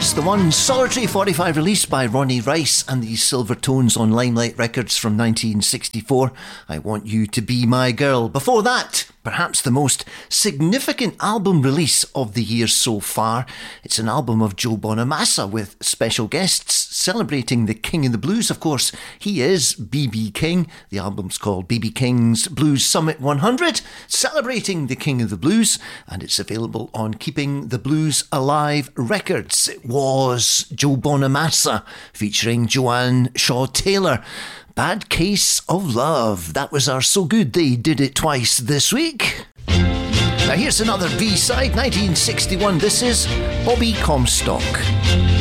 That's the one. Solitary 45 released by Ronnie Rice and the Silvertones on Limelight Records from 1964. I Want You to Be My Girl. Before that, perhaps the most significant album release of the year so far. It's an album of Joe Bonamassa with special guests celebrating the King of the Blues. Of course, he is B.B. King. The album's called B.B. King's Blues Summit 100, celebrating the King of the Blues, and it's available on Keeping the Blues Alive Records. It was Joe Bonamassa featuring Joanne Shaw Taylor. Bad Case of Love. That was our So Good They Did It Twice this week. Now here's another B-side, 1961. This is Bobby Comstock.